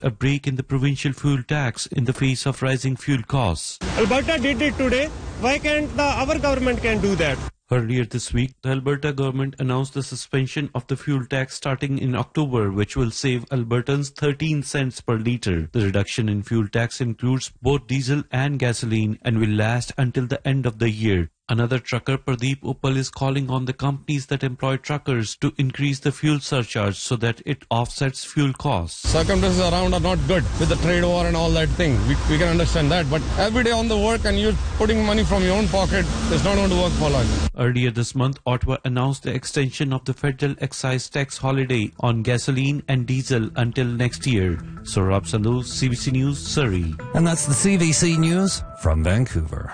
a break in the provincial fuel tax in the face of rising fuel costs. Alberta did it today. Why can't our government can do that? Earlier this week, the Alberta government announced the suspension of the fuel tax starting in October, which will save Albertans 13 cents per litre. The reduction in fuel tax includes both diesel and gasoline and will last until the end of the year. Another trucker, Pradeep Uppal, is calling on the companies that employ truckers to increase the fuel surcharge so that it offsets fuel costs. Circumstances around are not good with the trade war and all that thing. We can understand that. But every day on the work and you're putting money from your own pocket, it's not going to work for long. Earlier this month, Ottawa announced the extension of the federal excise tax holiday on gasoline and diesel until next year. Saurabh Sandhu, CBC News, Surrey. And that's the CBC News from Vancouver.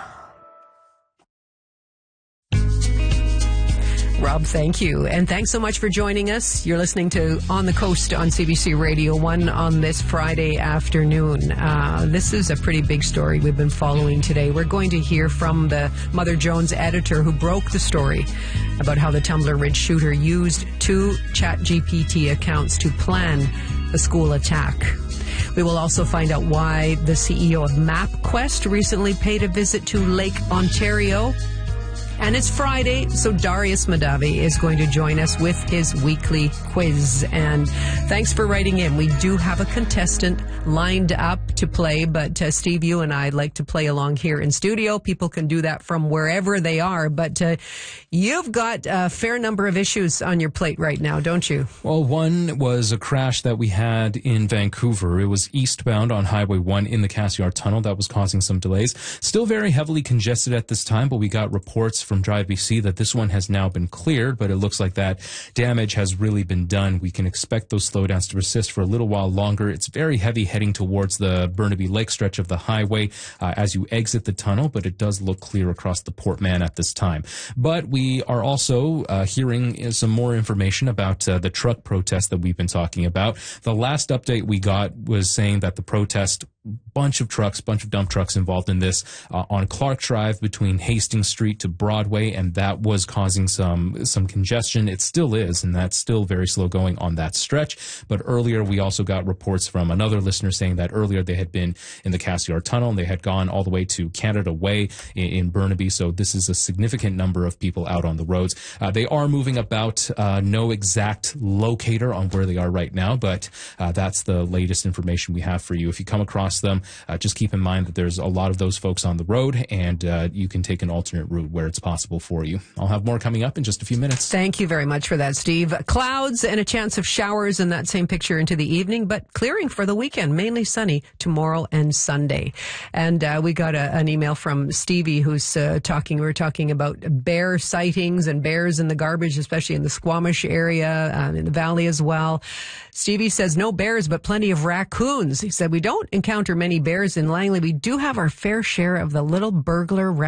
Rob, thank you. And thanks so much for joining us. You're listening to On the Coast on CBC Radio 1 on this Friday afternoon. This is a pretty big story we've been following today. We're going to hear from the Mother Jones editor who broke the story about how the Tumbler Ridge shooter used 2 ChatGPT accounts to plan the school attack. We will also find out why the CEO of MapQuest recently paid a visit to Lake Ontario. And it's Friday, so Darius Madavi is going to join us with his weekly quiz. And thanks for writing in. We do have a contestant lined up to play, but Steve, you and I'd like to play along here in studio. People can do that from wherever they are, but you've got a fair number of issues on your plate right now, don't you? Well, one was a crash that we had in Vancouver. It was eastbound on Highway 1 in the Cassiar Tunnel. That was causing some delays. Still very heavily congested at this time, but we got reports from Drive BC that this one has now been cleared, but it looks like that damage has really been done. We can expect those slowdowns to persist for a little while longer. It's very heavy heading towards the Burnaby Lake stretch of the highway as you exit the tunnel, but it does look clear across the Port Mann at this time. But we are also hearing some more information about the truck protest that we've been talking about. The last update we got was saying that the protest, bunch of dump trucks involved in this on Clark Drive between Hastings Street to Broadway, and that was causing some congestion. It still is, and that's still very slow going on that stretch. But earlier we also got reports from another listener saying that earlier they had been in the Cassiar Tunnel and they had gone all the way to Canada Way in Burnaby. So this is a significant number of people out on the roads. They are moving about, no exact locator on where they are right now, but that's the latest information we have for you. If you come across them, just keep in mind that there's a lot of those folks on the road, and you can take an alternate route where it's possible for you. I'll have more coming up in just a few minutes. Thank you very much for that, Steve. Clouds and a chance of showers in that same picture into the evening, but clearing for the weekend, mainly sunny tomorrow and Sunday. And we got an email from Stevie who's we were talking about bear sightings and bears in the garbage, especially in the Squamish area, in the valley as well. Stevie says no bears, but plenty of raccoons. He said we don't encounter many bears in Langley. We do have our fair share of the little burglar